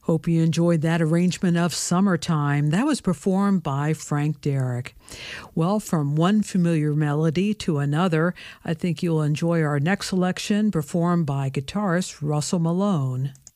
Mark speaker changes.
Speaker 1: Hope you enjoyed that arrangement of Summertime. That was performed by Frank Derrick. Well, from one familiar melody to another, I think you'll enjoy our next selection performed by guitarist Russell Malone.